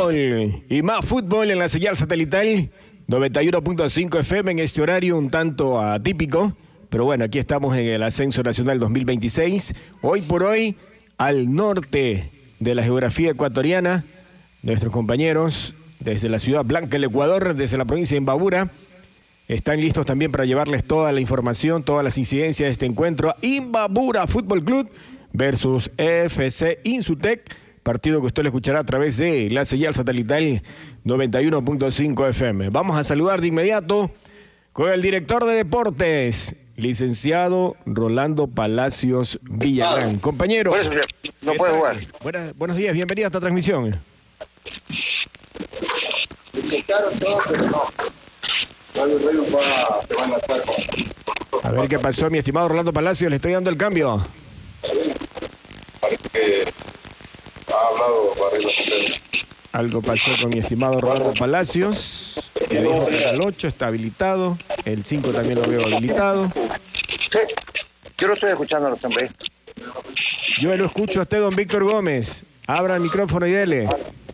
fútbol y más fútbol en la señal satelital 91.5 FM en este horario un tanto atípico, pero bueno, aquí estamos en el Ascenso Nacional 2026, hoy por hoy al norte de la geografía ecuatoriana, nuestros compañeros desde la ciudad blanca del Ecuador, desde la provincia de Imbabura, están listos también para llevarles toda la información, todas las incidencias de este encuentro. Imbabura Fútbol Club versus FC Insutec, partido que usted lo escuchará a través de la señal satelital 91.5 FM. Vamos a saludar de inmediato con el director de deportes, licenciado Rolando Palacios Villagrán. Compañero. No puede jugar. Buenos días, bienvenido a esta transmisión. A ver qué pasó, mi estimado Rolando Palacios, le estoy dando el cambio. Parece que ha hablado Barrera. Algo pasó con mi estimado Rolando Palacios. Le dijo que era el 8 está habilitado. El 5 también lo veo habilitado. Sí, yo lo estoy escuchando a los hombres. Yo lo escucho a usted, don Víctor Gómez. Abra el micrófono y dele.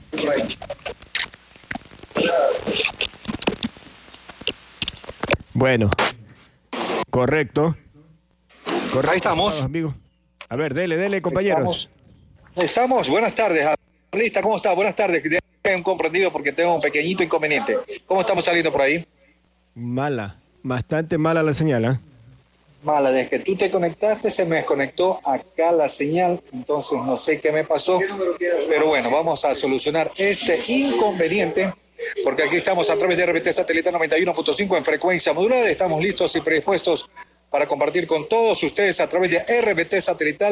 Bueno, correcto. Ahí estamos. Amigo. A ver, dele, compañeros. Estamos. Buenas tardes. Lista, ¿cómo está? Buenas tardes. Un comprendido porque tengo un pequeñito inconveniente. ¿Cómo estamos saliendo por ahí? Mala, bastante mala la señal, ¿eh? Mala, desde que tú te conectaste se me desconectó acá la señal, entonces no sé qué me pasó, pero bueno, vamos a solucionar este inconveniente, porque aquí estamos a través de RBT Satelital 91.5 en frecuencia modulada, estamos listos y predispuestos para compartir con todos ustedes a través de RBT Satelital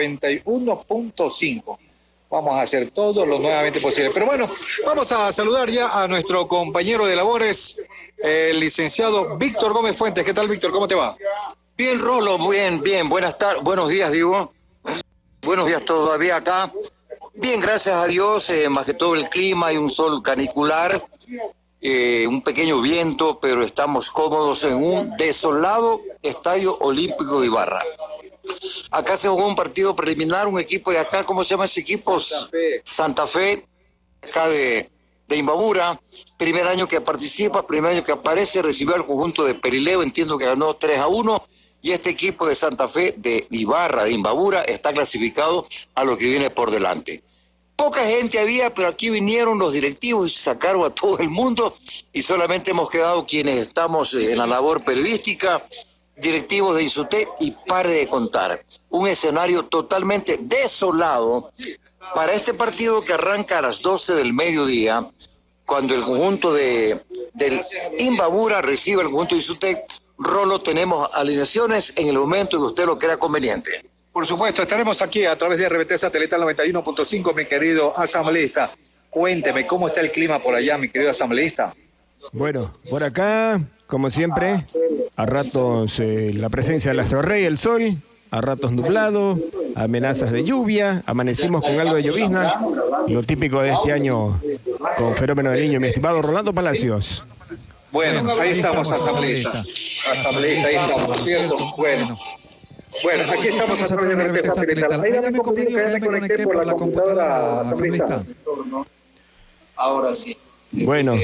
91.5. Vamos a hacer todo lo nuevamente posible. Pero bueno, vamos a saludar ya a nuestro compañero de labores, el licenciado Víctor Gómez Fuentes. ¿Qué tal, Víctor? ¿Cómo te va? Bien, Rolo, bien. Buenas tardes, buenos días, digo. Buenos días todavía acá. Bien, gracias a Dios, más que todo el clima, hay un sol canicular, un pequeño viento, pero estamos cómodos en un desolado Estadio Olímpico de Ibarra. Acá se jugó un partido preliminar, un equipo de acá, ¿cómo se llama ese equipo? Santa Fe, acá de Imbabura, primer año que participa, primer año que aparece, recibió al conjunto de Perileo, entiendo que ganó 3-1, y este equipo de Santa Fe, de Ibarra, de Imbabura, está clasificado a lo que viene por delante. Poca gente había, pero aquí vinieron los directivos y sacaron a todo el mundo, y solamente hemos quedado quienes estamos en la labor periodística, directivos de Insutec, y pare de contar. Un escenario totalmente desolado para este partido que arranca a las 12 del mediodía, cuando el conjunto del Imbabura recibe el conjunto de Insutec. Rolo, tenemos alineaciones en el momento que usted lo crea conveniente. Por supuesto, estaremos aquí a través de RBT Satelital 91.5, mi querido asambleísta. Cuénteme, ¿cómo está el clima por allá, mi querido asambleísta? Bueno, por acá, como siempre, a ratos la presencia del astro rey, el sol, a ratos nublado, amenazas de lluvia, amanecimos con algo de llovizna, lo típico de este año con fenómeno del niño, mi estimado Rolando Palacios. Bueno, ahí estamos, asambleísta. Asambleísta, ahí estamos, ¿cierto? Bueno, aquí estamos a través de RBT Satelital. Ahí ya me conecté por la computadora, asambleísta. Ahora sí. Bueno.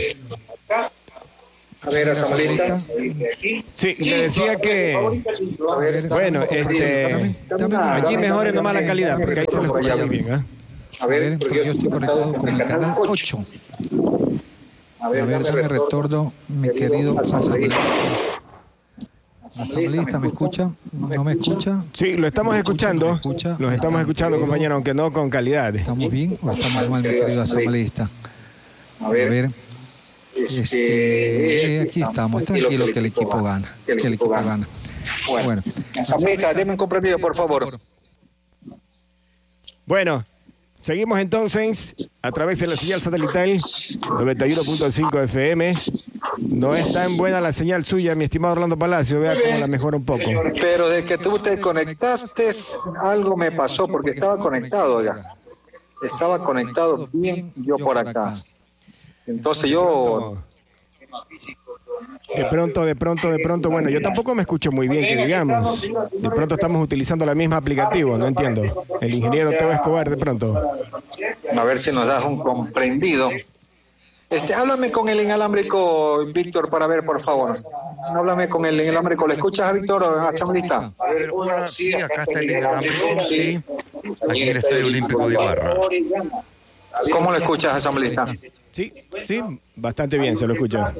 A ver, asambleísta. Sí, le decía que, bueno, aquí mejore nomás la calidad, porque ahí se lo escucha bien, ¿eh? A ver, porque yo estoy conectado con el canal 8. A ver, dame retorno, mi querido asambleísta. ¿Asambleísta me escucha? ¿No me escucha? Sí, lo estamos escuchando. Los estamos escuchando, compañero, aunque no con calidad. ¿Estamos bien o estamos mal, mi querido asambleísta? A ver. Aquí estamos, tranquilo que el equipo gana. Bueno, asambleísta, déme un comprendido, por favor. Bueno, seguimos entonces a través de la señal satelital 91.5 FM. No es tan buena la señal suya, mi estimado Orlando Palacio. Vea cómo la mejora un poco. Pero desde que tú te conectaste, algo me pasó, porque estaba conectado ya. Estaba conectado bien yo por acá. Entonces yo De pronto, bueno, yo tampoco me escucho muy bien, que digamos. De pronto estamos utilizando la misma aplicativo, no entiendo. El ingeniero Teo Escobar, de pronto. A ver si nos das un comprendido. Háblame con el inalámbrico, Víctor, para ver, por favor. Háblame con el inalámbrico. ¿Le escuchas a Víctor, asambleísta? Hola, sí, acá está el inalámbrico, sí. Aquí en el Estadio Olímpico de Ibarra. ¿Cómo lo escuchas, asambleísta? Sí, bastante bien, se lo escucha.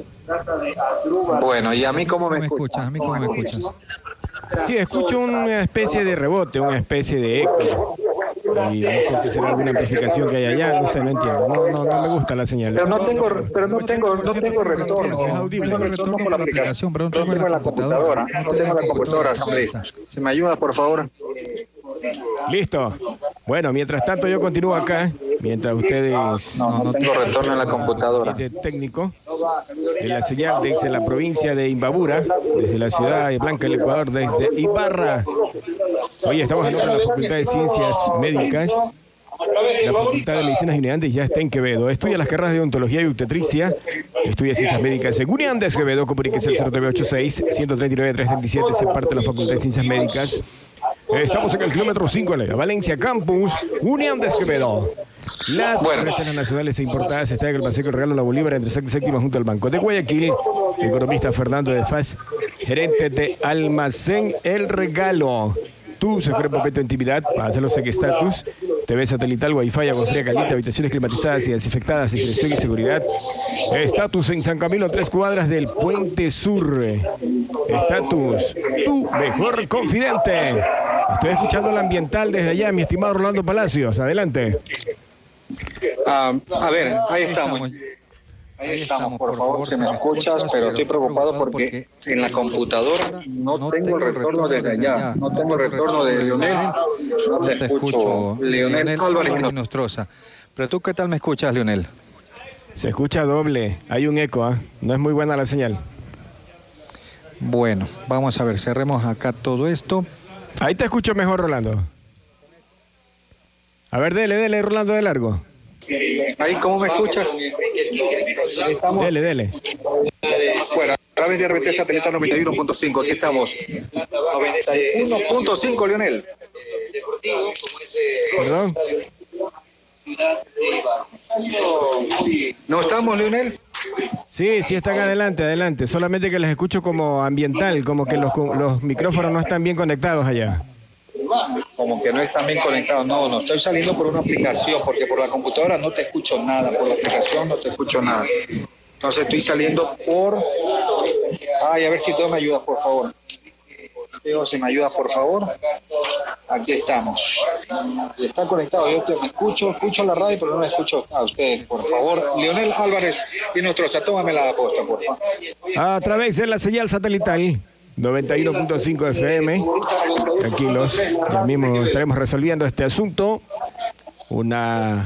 Bueno, ¿y a mí cómo me escuchas? ¿A mí cómo me escuchas? Sí, escucho una especie de rebote, una especie de eco. Y no sé si será alguna amplificación que hay allá, no sé, no entiendo. No me gusta la señal. Pero no tengo retorno. Es audible. Tengo retorno por la aplicación, pero no tengo la computadora. No tengo la computadora, asambleísta. ¿Se me ayuda, por favor? Listo. Bueno, mientras tanto yo continúo acá, mientras ustedes... No tengo retorno en la computadora. Técnico de la señal desde la provincia de Imbabura, desde la ciudad de Blanca del Ecuador, desde Ibarra. Hoy estamos en la Facultad de Ciencias Médicas. La Facultad de Medicinas y Unidades ya está en Quevedo. Estudia las carreras de odontología y obstetricia. Estudia ciencias médicas en Unidades Quevedo. Comuníquese al 0986-139-337. Se parte de la Facultad de Ciencias Médicas. Estamos en el kilómetro 5 en la Valencia Campus, Unidades Quevedo. Las operaciones nacionales e importadas está en el Paseo del Regalo La Bolívar entre sexta y séptima junto al Banco de Guayaquil. Economista Fernando de Faz, gerente de Almacén El Regalo. Tu secreto momento de intimidad, para hacerlo en estatus, TV satelital, wifi, agua fría caliente, habitaciones climatizadas y desinfectadas, dirección y seguridad. Estatus en San Camilo, 3 cuadras del Puente Sur. Estatus, tu mejor confidente. Estoy escuchando el ambiental desde allá, mi estimado Rolando Palacios. Adelante. A ver, ahí estamos. Ahí estamos, por favor, si me escuchas, pero estoy preocupado porque en la computadora no tengo el retorno desde allá. No tengo el retorno de Leonel. No te escucho. Leonel Álvarez Nostroza. Pero tú, ¿qué tal me escuchas, Leonel? Se escucha doble. Hay un eco, ¿eh? No es muy buena la señal. Bueno, vamos a ver, cerremos acá todo esto. Ahí te escucho mejor, Rolando. A ver, dele, Rolando, de largo. Ahí, ¿cómo me escuchas? Dele. Bueno, a través de RBT Satelital 91.5, aquí estamos. 91.5, Leonel. ¿Perdón? ¿No estamos, Leonel? Sí, están adelante. Solamente que les escucho como ambiental, como que los micrófonos no están bien conectados allá. Como que no están bien conectados. No, estoy saliendo por una aplicación, porque por la computadora no te escucho nada, por la aplicación no te escucho nada. Entonces estoy saliendo por... Ay, a ver si tú me ayudas, por favor. Diego, si me ayudas, por favor. Aquí estamos. Está conectado, yo me escucho la radio, pero no me escucho a ustedes, por favor. Leonel Álvarez y Nostroza, tómame la aposta, por favor. A través de la señal satelital 91.5 FM. Tranquilos, ya mismo estaremos resolviendo este asunto. Una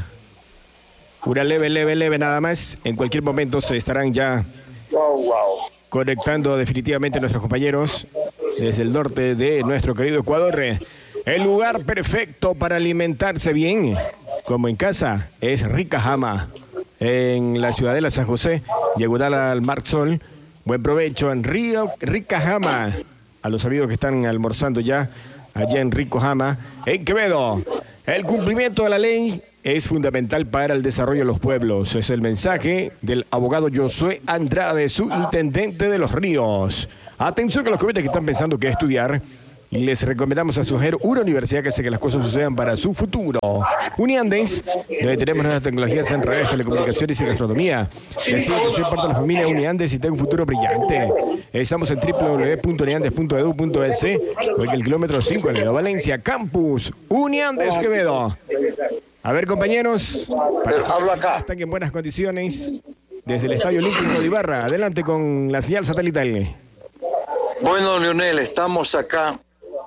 leve nada más. En cualquier momento se estarán ya conectando definitivamente nuestros compañeros desde el norte de nuestro querido Ecuador. El lugar perfecto para alimentarse bien, como en casa, es Rica Jama, en la ciudadela San José, diagonal al Mar Sol. Buen provecho en Rica Jama. A los amigos que están almorzando ya allá en Rico Jama, en Quevedo. El cumplimiento de la ley es fundamental para el desarrollo de los pueblos. Es el mensaje del abogado Josué Andrade, subintendente de Los Ríos. Atención a los jóvenes que están pensando qué estudiar. Y les recomendamos escoger una universidad que hace que las cosas sucedan para su futuro. Uniandes, donde tenemos nuevas tecnologías en redes, telecomunicaciones y gastronomía. Deciden que ser parte de la familia Uniandes y tenga un futuro brillante. Estamos en www.uniandes.edu.es o en el kilómetro 5 en la Valencia Campus. Uniandes Quevedo. A ver, compañeros, para que estén en buenas condiciones, desde el Estadio Olímpico de Ibarra. Adelante con la señal satelital. Bueno, Leonel, estamos acá.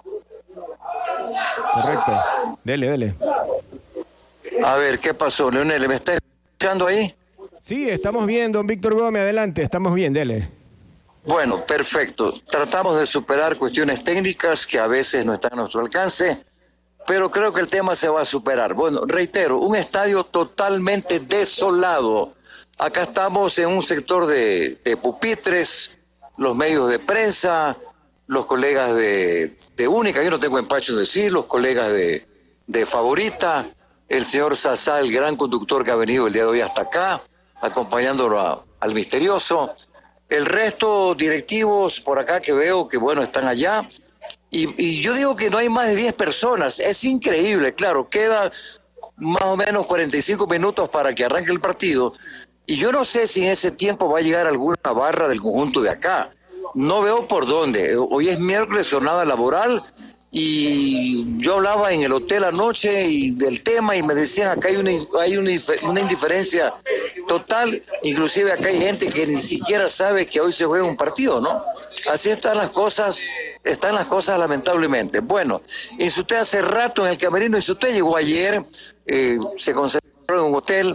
Correcto. Dele. A ver, ¿qué pasó, Leonel? ¿Me está escuchando ahí? Sí, estamos bien, don Víctor Gómez. Adelante, estamos bien, dele. Bueno, perfecto. Tratamos de superar cuestiones técnicas que a veces no están a nuestro alcance, pero creo que el tema se va a superar. Bueno, reitero, un estadio totalmente desolado. Acá estamos en un sector de pupitres, los medios de prensa, los colegas de Única, yo no tengo empacho de decir, los colegas de Favorita, el señor Sasá, el gran conductor que ha venido el día de hoy hasta acá, acompañándolo al misterioso. El resto directivos por acá que veo que, bueno, están allá. Y yo digo que no hay más de 10 personas. Es increíble, claro, queda más o menos 45 minutos para que arranque el partido. Y yo no sé si en ese tiempo va a llegar alguna barra del conjunto de acá. No veo por dónde. Hoy es miércoles, jornada laboral, y yo hablaba en el hotel anoche y del tema y me decían acá hay una indiferencia total, inclusive acá hay gente que ni siquiera sabe que hoy se juega un partido, ¿no? Así están las cosas lamentablemente. Bueno, Insuté hace rato en el camerino, Insuté llegó ayer, se concentró en un hotel.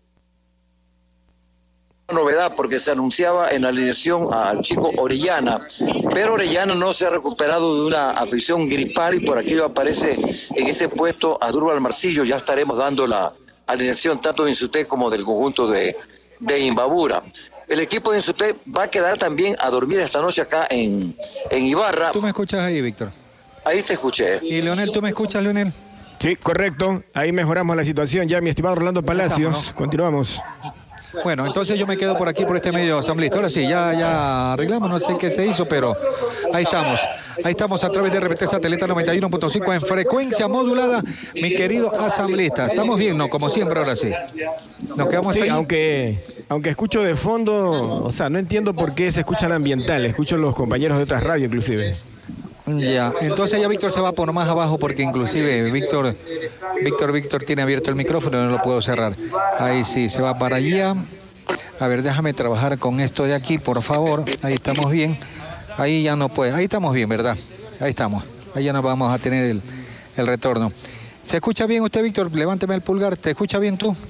Novedad porque se anunciaba en la alineación al chico Orellana, pero Orellana no se ha recuperado de una afección gripal y por aquello aparece en ese puesto Asdrúbal Marcillo. Ya estaremos dando la alineación tanto de Insuté como del conjunto de Imbabura. El equipo de Insuté va a quedar también a dormir esta noche acá en Ibarra. ¿Tú me escuchas ahí, Víctor? Ahí te escuché. ¿Y Leonel, tú me escuchas, Leonel? Sí, correcto. Ahí mejoramos la situación ya, mi estimado Rolando Palacios. Continuamos. Bueno, entonces yo me quedo por aquí, por este medio asambleísta. Ahora sí, ya arreglamos, no sé qué se hizo, pero ahí estamos. Ahí estamos a través de RPT Satélite 91.5 en frecuencia modulada, mi querido asambleísta. Estamos bien, ¿no? Como siempre, ahora sí. Nos quedamos sí, ahí. Aunque escucho de fondo, o sea, no entiendo por qué se escucha el ambiental. Escucho los compañeros de otras radios, inclusive. Ya, entonces ya Víctor se va por más abajo porque inclusive Víctor tiene abierto el micrófono y no lo puedo cerrar. Ahí sí, se va para allá. A ver, déjame trabajar con esto de aquí, por favor. Ahí estamos bien. Ahí ya no puede. Ahí estamos bien, ¿verdad? Ahí estamos. Ahí ya no vamos a tener el retorno. ¿Se escucha bien usted, Víctor? Levánteme el pulgar. ¿Te escucha bien tú?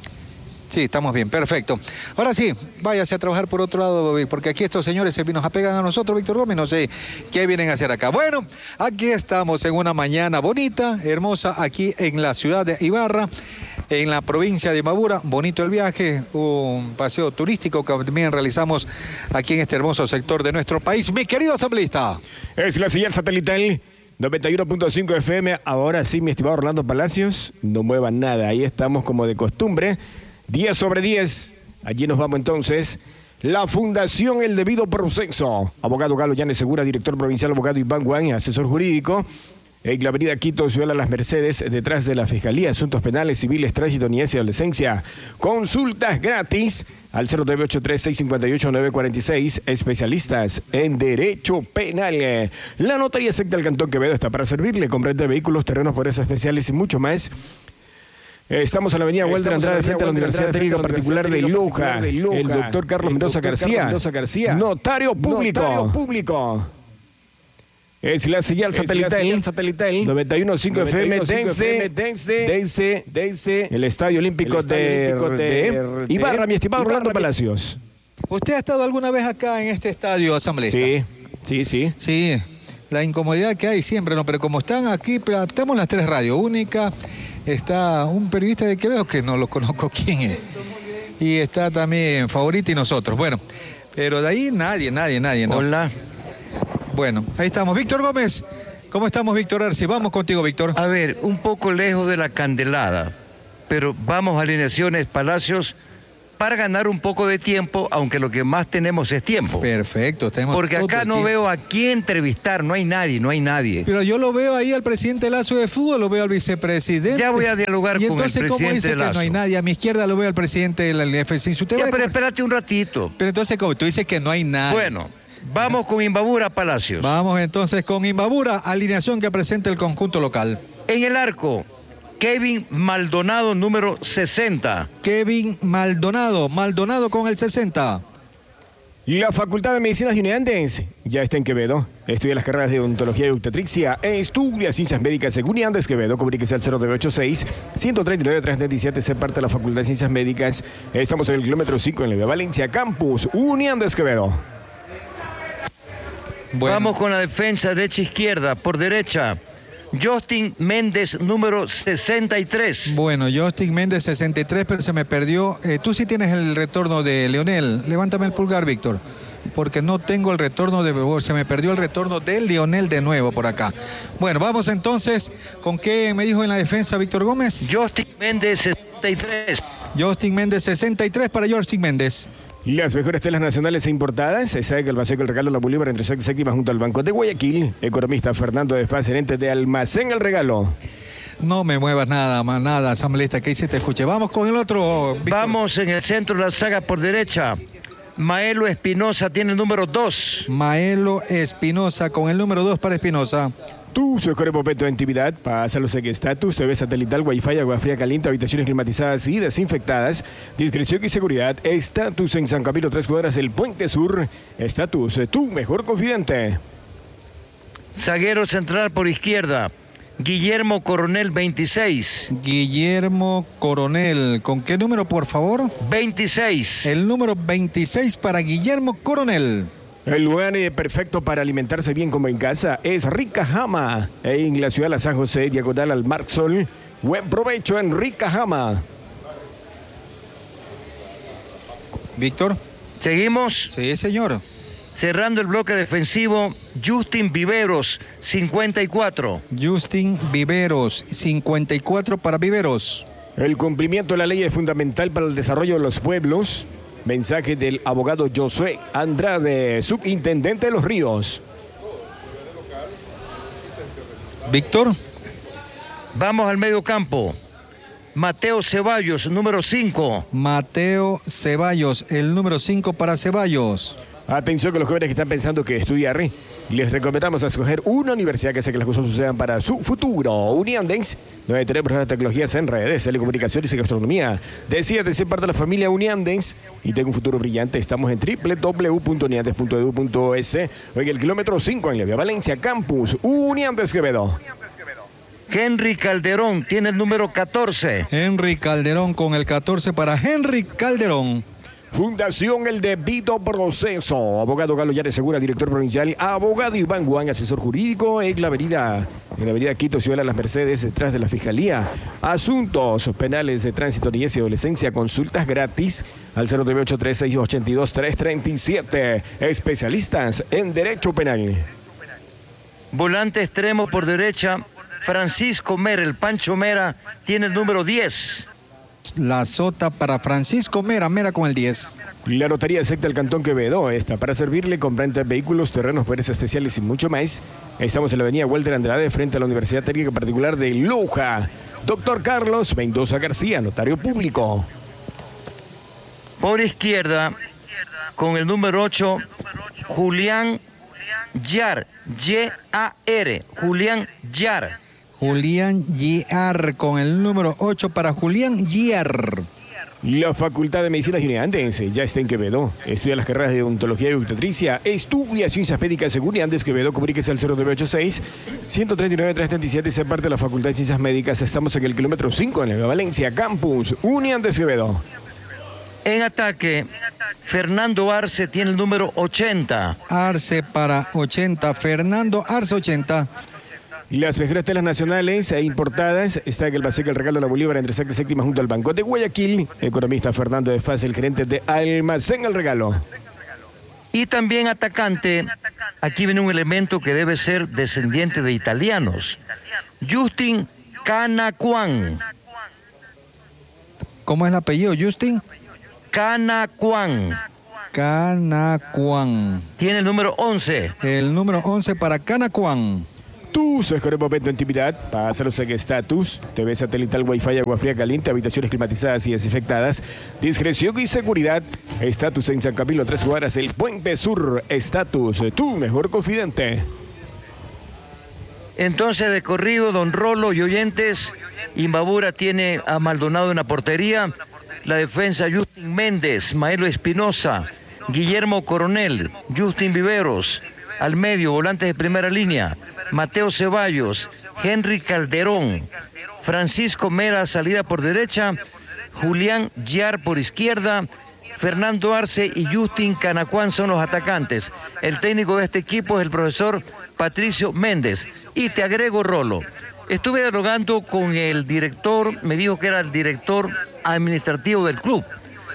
Sí, estamos bien, perfecto. Ahora sí, váyase a trabajar por otro lado, porque aquí estos señores se nos apegan a nosotros, Víctor Gómez, no sé qué vienen a hacer acá. Bueno, aquí estamos en una mañana bonita, hermosa, aquí en la ciudad de Ibarra, en la provincia de Imbabura. Bonito el viaje, un paseo turístico que también realizamos aquí en este hermoso sector de nuestro país. Mi querido asambleísta. Es la señal satelital 91.5 FM. Ahora sí, mi estimado Rolando Palacios, no muevan nada, ahí estamos como de costumbre. 10 sobre 10. Allí nos vamos entonces. La Fundación El Debido Proceso. Abogado Carlos Llanes Segura, director provincial, abogado Iván Guán, asesor jurídico. En la avenida Quito, Ciudad de las Mercedes, detrás de la Fiscalía de Asuntos Penales, Civiles, Tránsito, Niñez y Adolescencia. Consultas gratis al 098-3658-946. Especialistas en Derecho Penal. La Notaría Secta del Cantón Quevedo está para servirle. Comprende vehículos, terrenos, poderes especiales y mucho más. Estamos en la avenida Walter Andrade, frente a la Universidad Técnica Particular de Loja. El doctor Carlos Mendoza García, notario público. Es la señal satelital 91.5 FM desde el Estadio Olímpico de Ibarra, mi estimado Rolando Palacios. ¿Usted ha estado alguna vez acá en este estadio asambleísta? Sí. Sí, la incomodidad que hay siempre, ¿no? Pero como están aquí, estamos en las tres radios, Única. Está un periodista de Quevedo que no lo conozco quién es. Y está también Favorita y nosotros. Bueno, pero de ahí nadie, ¿no? Hola. Bueno, ahí estamos. Víctor Gómez, ¿cómo estamos, Víctor Arce? Vamos contigo, Víctor. A ver, un poco lejos de la candelada, pero vamos a alineaciones, Palacios, para ganar un poco de tiempo, aunque lo que más tenemos es tiempo. Perfecto. Porque acá no veo a quién entrevistar, no hay nadie. Pero yo lo veo ahí al presidente Lazo de fútbol, lo veo al vicepresidente. Ya voy a dialogar con el presidente Lazo. ¿Y entonces cómo dice que no hay nadie? A mi izquierda lo veo al presidente de la FC. Pero espérate un ratito. Pero entonces, ¿cómo? Tú dices que no hay nadie. Bueno, vamos con Imbabura, Palacios. Vamos entonces con Imbabura, alineación que presenta el conjunto local. En el arco, Kevin Maldonado, número 60. Kevin Maldonado con el 60. La Facultad de Medicinas de Uniandes ya está en Quevedo. Estudia las carreras de odontología y obstetricia. Estudia ciencias médicas en Uniandes Quevedo. Comuníquese al 0986-139-337. Se parte de la Facultad de Ciencias Médicas. Estamos en el kilómetro 5 en la Vía Valencia, Campus Uniandes Quevedo. Bueno. Vamos con la defensa derecha-izquierda. Por derecha, Justin Méndez, número 63. Bueno, Justin Méndez, 63, pero se me perdió. Tú sí tienes el retorno de Leonel. Levántame el pulgar, Víctor. porque no tengo el retorno se me perdió el retorno de Lionel de nuevo por acá. Bueno, vamos entonces, ¿con qué me dijo en la defensa Víctor Gómez? Justin Méndez, 63. Justin Méndez, 63 para Justin Méndez. Las mejores telas nacionales e importadas. Se sabe que el Almacén El Regalo La Bolívar entre sexta y séptima junto al Banco de Guayaquil. Economista Fernando de Paz, gerente de Almacén El Regalo. No me muevas nada, más nada, asambleísta, que ahí se te escuche. Vamos con el otro, Víctor. Vamos en el centro de la saga por derecha. Maelo Espinosa tiene el número 2. Maelo Espinosa con el número 2 para Espinosa. Tu mejor momento de intimidad, pásalo en estatus, TV satelital, wifi, agua fría caliente, habitaciones climatizadas y desinfectadas, discreción y seguridad. Estatus en San Camilo, 3 cuadras del Puente Sur. Estatus, tu mejor confidente. Zaguero central por izquierda. Guillermo Coronel, 26. Guillermo Coronel, ¿con qué número, por favor? 26. El número 26 para Guillermo Coronel. El lugar perfecto para alimentarse bien como en casa es Rica Jama, en la ciudad de San José, diagonal al Marc Sol. Buen provecho en Rica Jama. Víctor. ¿Seguimos? Sí, señor. Cerrando el bloque defensivo, Justin Viveros, 54. Justin Viveros, 54 para Viveros. El cumplimiento de la ley es fundamental para el desarrollo de los pueblos. Mensaje del abogado Josué Andrade, subintendente de Los Ríos. Víctor. Vamos al medio campo. Mateo Ceballos, número 5. Mateo Ceballos, el número 5 para Ceballos. Atención con los jóvenes que están pensando que estudiar. Les recomendamos escoger una universidad que hace que las cosas sucedan para su futuro. Uniandes, donde tenemos tecnologías en redes, telecomunicaciones y gastronomía. Decídete ser parte de la familia Uniandes y tenga un futuro brillante. Estamos en www.uniandes.edu.es. Hoy el kilómetro 5 en la Vía Valencia, Campus Uniandes Quevedo. Henry Calderón tiene el número 14. Henry Calderón con el 14 para Henry Calderón. Fundación El Debido Proceso. Abogado Galo Llanes Segura, director provincial. Abogado Iván Guán, asesor jurídico en la avenida Quito, Ciudad de las Mercedes, detrás de la Fiscalía. Asuntos penales de tránsito, niñez y adolescencia. Consultas gratis al 098-362-337. Especialistas en Derecho Penal. Volante extremo por derecha, Francisco Mera, el Pancho Mera, tiene el número 10. La sota para Francisco Mera, Mera con el 10. La Notaría Secta del Cantón Quevedo está para servirle con venta de vehículos, terrenos, poderes especiales y mucho más. Estamos en la avenida Walter Andrade, frente a la Universidad Técnica Particular de Loja. Doctor Carlos Mendoza García, notario público. Por izquierda, con el número 8, Julián Yar, Y-A-R, Julián Yar. Julián Giar con el número 8 para Julián Giar. La Facultad de Medicina Uniandes ya está en Quevedo. Estudia las carreras de odontología y obstetricia. Estudia ciencias médicas en Uniandes Quevedo. Comuníquese al 0986-139-337 y se parte de la Facultad de Ciencias Médicas. Estamos en el kilómetro 5 en la Valencia, Campus Uniandes Quevedo. En ataque, Fernando Arce tiene el número 80. Arce para 80. Fernando Arce 80. Las mejores telas nacionales e importadas está en el Almacén El Regalo La Bolívar entre sexta y séptima junto al Banco de Guayaquil. Economista Fernando de Paz, el gerente de Almacén El Regalo. Y también atacante, aquí viene un elemento que debe ser descendiente de italianos. Justin Canacuán. ¿Cómo es el apellido, Justin? Canacuán. Canacuán. Tiene el número 11. El número 11 para Canacuán. Tu mejor momento de intimidad, pásalos en estatus, TV satelital, wifi, agua fría caliente, habitaciones climatizadas y desinfectadas, discreción y seguridad. Estatus en San Camilo, 3 cuadras, el Puente Sur. Estatus, tu mejor confidente. Entonces, de corrido, don Rolo y oyentes, Imbabura tiene a Maldonado en la portería, la defensa Justin Méndez, Maelo Espinosa, Guillermo Coronel, Justin Viveros, al medio, volantes de primera línea, Mateo Ceballos, Henry Calderón, Francisco Mera, salida por derecha, Julián Giar por izquierda, Fernando Arce y Justin Canacuán son los atacantes. El técnico de este equipo es el profesor Patricio Méndez. Y te agrego, Rolo, estuve dialogando con el director, me dijo que era el director administrativo del club.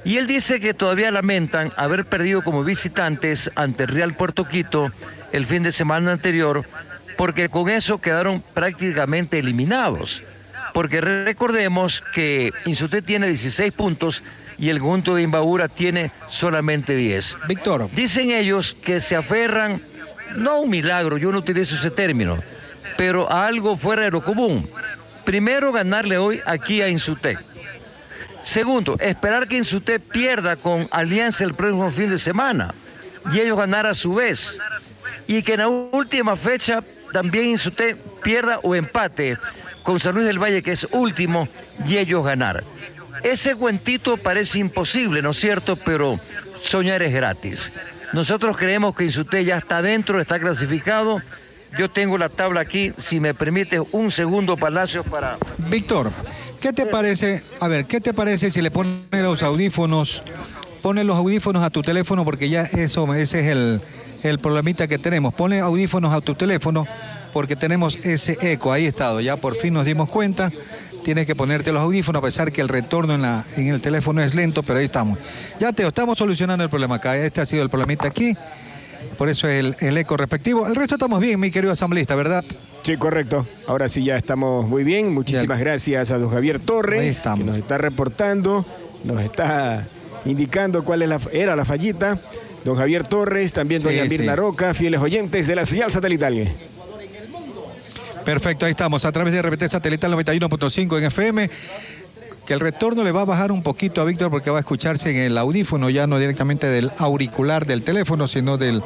Y él dice que todavía lamentan haber perdido como visitantes ante el Real Puerto Quito el fin de semana anterior, porque con eso quedaron prácticamente eliminados. Porque recordemos que Insuté tiene 16 puntos y el conjunto de Imbabura tiene solamente 10. Víctor. Dicen ellos que se aferran, no a un milagro, yo no utilizo ese término, pero a algo fuera de lo común. Primero, ganarle hoy aquí a Insuté. Segundo, esperar que Insuté pierda con Alianza el próximo fin de semana y ellos ganar a su vez. Y que en la última fecha también Insuté pierda o empate con San Luis del Valle, que es último, y ellos ganar. Ese cuentito parece imposible, ¿no es cierto? Pero soñar es gratis. Nosotros creemos que Insuté ya está dentro, está clasificado. Yo tengo la tabla aquí, si me permite un segundo, Palacios, para... Víctor, ¿qué te parece? A ver, ¿qué te parece si le pones los audífonos? Pone los audífonos a tu teléfono, porque ya eso, ese es el problemita que tenemos. Pone audífonos a tu teléfono porque tenemos ese eco. Ahí está, ya por fin nos dimos cuenta. Tienes que ponerte los audífonos, a pesar que el retorno en el teléfono es lento, pero ahí estamos. Ya, Teo, estamos solucionando el problema acá. Este ha sido el problemita aquí. Por eso el eco respectivo. El resto estamos bien, mi querido asambleísta, ¿verdad? Sí, correcto. Ahora sí ya estamos muy bien. Muchísimas gracias a don Javier Torres, que nos está reportando, nos está indicando cuál era la fallita. Don Javier Torres, también doña Mirna Roca, fieles oyentes de la señal satelital. Perfecto, ahí estamos, a través de RPT Satelital 91.5 en FM. Que el retorno le va a bajar un poquito a Víctor, porque va a escucharse en el audífono, ya no directamente del auricular del teléfono, sino del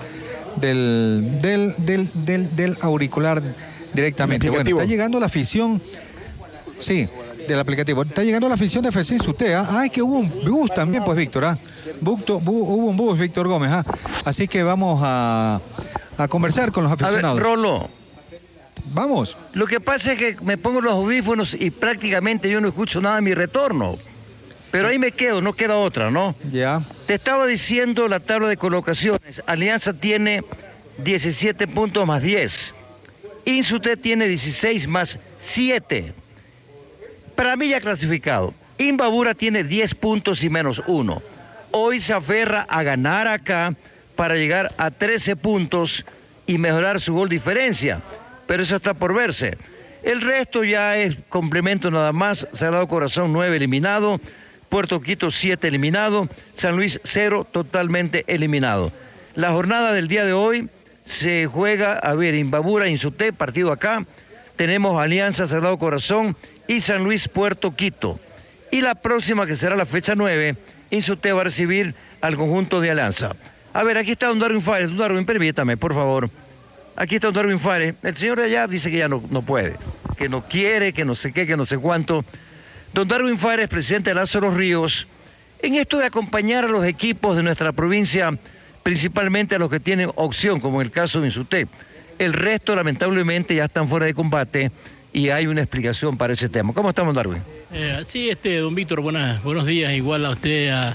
auricular directamente. Bueno, está llegando la afición, sí, del aplicativo. Está llegando la afición de FC Insuté. Ay, que hubo un bus también, pues, Víctor. Hubo un bus, Víctor Gómez. Así que vamos a conversar con los aficionados. A ver, Rolo. Vamos. Lo que pasa es que me pongo los audífonos y prácticamente yo no escucho nada de mi retorno. Pero ahí me quedo, no queda otra, ¿no? Ya. Te estaba diciendo la tabla de colocaciones. Alianza tiene 17 puntos más 10. Insuté tiene 16 más 7. Para mí ya clasificado. Imbabura tiene 10 puntos y menos 1. Hoy se aferra a ganar acá para llegar a 13 puntos y mejorar su gol diferencia. Pero eso está por verse. El resto ya es complemento nada más. Sagrado Corazón 9 eliminado, Puerto Quito 7 eliminado, San Luis 0 totalmente eliminado. La jornada del día de hoy se juega, a ver, Imbabura, Insuté, partido acá. Tenemos Alianza, Sagrado Corazón y San Luis, Puerto Quito. Y la próxima, que será la fecha 9, Insuté va a recibir al conjunto de Alianza. A ver, aquí está don Darwin Fares. Don Darwin, permítame, por favor. Aquí está don Darwin Fares. El señor de allá dice que ya no puede, que no quiere, que no sé qué, que no sé cuánto. Don Darwin Fares, presidente de Lázaro Ríos, en esto de acompañar a los equipos de nuestra provincia, principalmente a los que tienen opción, como en el caso de Insuté. El resto, lamentablemente, ya están fuera de combate y hay una explicación para ese tema. ¿Cómo estamos, Darwin? Sí, don Víctor, buenos días. Igual a usted, a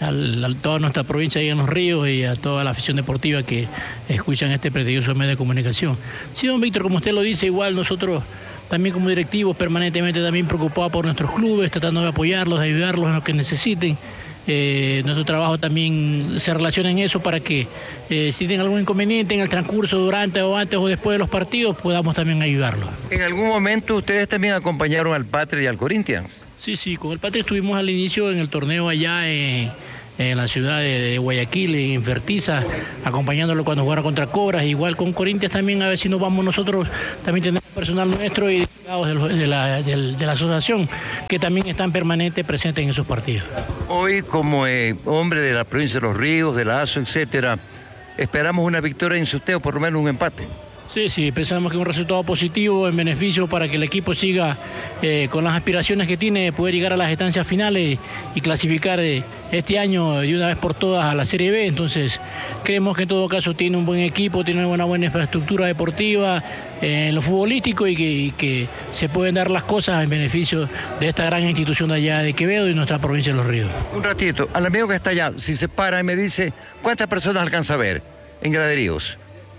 toda nuestra provincia ahí en Los Ríos y a toda la afición deportiva que escuchan este prestigioso medio de comunicación. Sí, don Víctor, como usted lo dice, igual nosotros también como directivos permanentemente también preocupados por nuestros clubes, tratando de apoyarlos, de ayudarlos en lo que necesiten. Nuestro trabajo también se relaciona en eso para que si tienen algún inconveniente en el transcurso, durante o antes o después de los partidos, podamos también ayudarlos. ¿En algún momento ustedes también acompañaron al Patria y al Corinthians? Sí, con el Patria estuvimos al inicio en el torneo allá en la ciudad de Guayaquil, en Fertiza, acompañándolo cuando jugaron contra Cobras. Igual con Corinthians también, a ver si nos vamos nosotros, también tenemos personal nuestro y delegados de la asociación que también están permanentes presentes en esos partidos. Hoy, como hombre de la provincia de Los Ríos, de la ASO, etcétera, esperamos una victoria en Insuté o por lo menos un empate. Sí, pensamos que un resultado positivo en beneficio para que el equipo siga con las aspiraciones que tiene de poder llegar a las estancias finales y clasificar este año de una vez por todas a la Serie B. Entonces, creemos que en todo caso tiene un buen equipo, tiene una buena infraestructura deportiva en lo futbolístico y que se pueden dar las cosas en beneficio de esta gran institución de allá de Quevedo y nuestra provincia de Los Ríos. Un ratito, al amigo que está allá, si se para y me dice, ¿cuántas personas alcanza a ver en graderíos?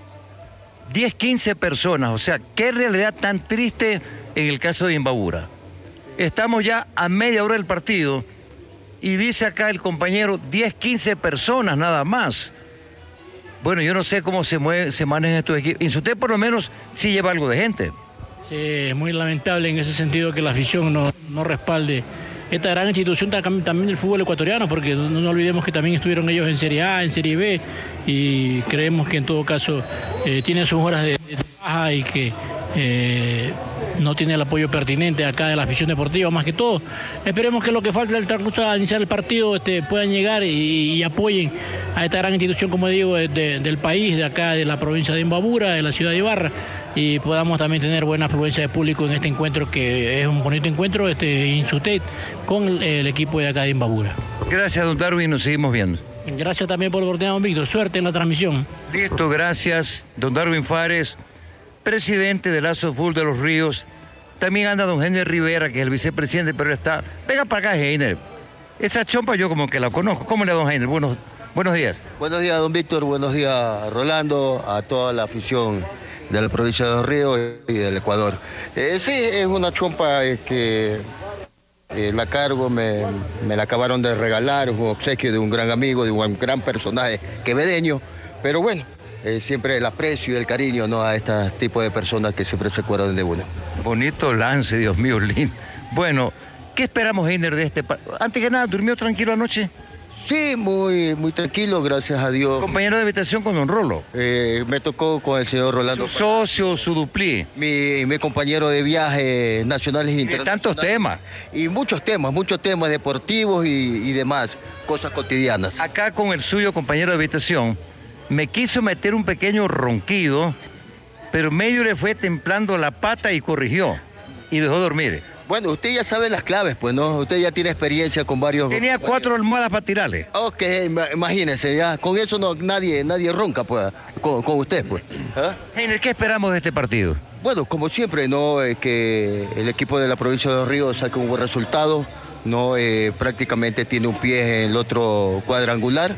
10, 15 personas, o sea, qué realidad tan triste en el caso de Imbabura. Estamos ya a media hora del partido y dice acá el compañero 10, 15 personas nada más. Bueno, yo no sé cómo se manejan estos equipos. Insuté por lo menos sí lleva algo de gente. Sí, es muy lamentable en ese sentido que la afición no respalde esta gran institución también del fútbol ecuatoriano, porque no olvidemos que también estuvieron ellos en Serie A, en Serie B, y creemos que en todo caso tienen sus horas de baja y que no tiene el apoyo pertinente acá de la afición deportiva. Más que todo, esperemos que lo que falta del transcurso al iniciar el partido puedan llegar y apoyen a esta gran institución, como digo, del país, de acá, de la provincia de Imbabura, de la ciudad de Ibarra, y podamos también tener buena afluencia de público en este encuentro, que es un bonito encuentro, Insutet, con el equipo de acá de Imbabura. Gracias, don Darwin, nos seguimos viendo. Gracias también por la oportunidad, don Víctor. Suerte en la transmisión. Listo, gracias, don Darwin Fares, presidente del Lazo de Fútbol de los Ríos. También anda don Heiner Rivera, que es el vicepresidente, pero está... Venga para acá, Heiner. Esa chompa yo como que la conozco. ¿Cómo le va, don Heiner? Buenos días. Buenos días, don Víctor. Buenos días, Rolando, a toda la afición de la provincia de Los Ríos y del Ecuador. Sí, es una chompa que la cargo, me la acabaron de regalar, un obsequio de un gran amigo, de un gran personaje quevedeño, pero bueno, siempre el aprecio y el cariño, ¿no?, a este tipo de personas que siempre se acuerdan de uno. Bonito lance, Dios mío, lindo. Bueno, ¿qué esperamos, Heiner, de este partido? Antes que nada, ¿durmió tranquilo anoche? Sí, muy tranquilo, gracias a Dios. Compañero de habitación con don Rolo. Me tocó con el señor Rolando. Su socio, su duplí. Mi compañero de viajes nacionales e internacionales. Tantos temas. Y muchos temas deportivos y demás, cosas cotidianas. Acá con el suyo compañero de habitación, me quiso meter un pequeño ronquido, pero medio le fue templando la pata y corrigió. Y dejó dormir. Bueno, usted ya sabe las claves, pues, ¿no? Usted ya tiene experiencia con varios... Tenía 4 almohadas para tirarle. Ok, imagínese, ya. Con eso nadie ronca, pues, con usted, pues. ¿Ah? Heiner, ¿qué esperamos de este partido? Bueno, como siempre, ¿no? Que el equipo de la provincia de Los Ríos saque un buen resultado, ¿no? Prácticamente tiene un pie en el otro cuadrangular.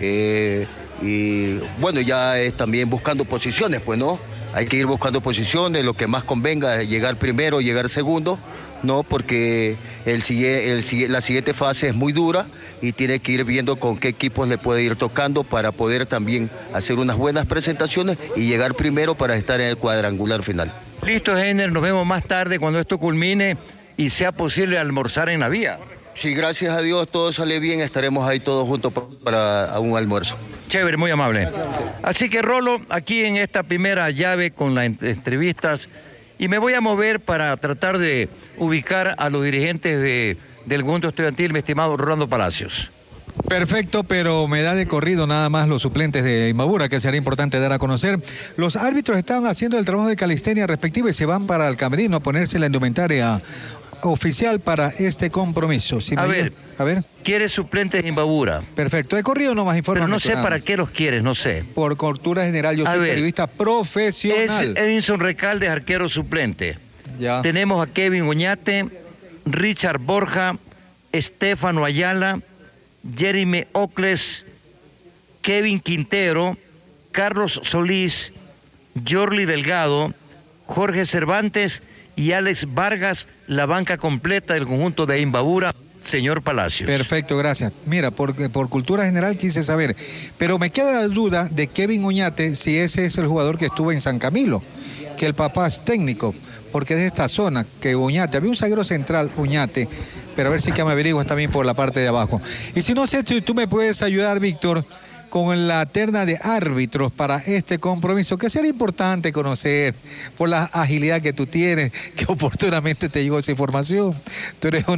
Y, bueno, ya es también buscando posiciones, pues, ¿no? Hay que ir buscando posiciones, lo que más convenga, llegar primero, llegar segundo, ¿no? Porque la siguiente fase es muy dura y tiene que ir viendo con qué equipos le puede ir tocando para poder también hacer unas buenas presentaciones y llegar primero para estar en el cuadrangular final. Listo, Heiner, nos vemos más tarde cuando esto culmine y sea posible almorzar en la vía. Sí, gracias a Dios todo sale bien, estaremos ahí todos juntos para un almuerzo. Chévere, muy amable. Así que Rolo, aquí en esta primera llave con las entrevistas, y me voy a mover para tratar de ubicar a los dirigentes del conjunto estudiantil, mi estimado Rolando Palacios. Perfecto, pero me da de corrido nada más los suplentes de Imbabura, que sería importante dar a conocer. Los árbitros están haciendo el trabajo de calistenia respectivo y se van para el camerino a ponerse la indumentaria oficial para este compromiso. ¿Sí? A ver, ¿quieres suplentes de Imbabura? Perfecto, de corrido nomás informa. Pero no sé para qué los quieres, no sé. Por cultura general, yo soy periodista profesional. Es Edinson Recalde, arquero suplente. Ya. Tenemos a Kevin Oñate, Richard Borja, Estefano Ayala, Jeremy Ocles, Kevin Quintero, Carlos Solís, Jorly Delgado, Jorge Cervantes y Alex Vargas, la banca completa del conjunto de Imbabura, señor Palacios. Perfecto, gracias. Mira, por cultura general quise saber, pero me queda la duda de Kevin Oñate, si ese es el jugador que estuvo en San Camilo, que el papá es técnico, porque es de esta zona, que Oñate, había un zaguero central, Oñate, pero a ver si que me averiguas también por la parte de abajo. Y si no sé, tú me puedes ayudar, Víctor, con la terna de árbitros para este compromiso, que sería importante conocer por la agilidad que tú tienes, que oportunamente te llegó esa información. Tú eres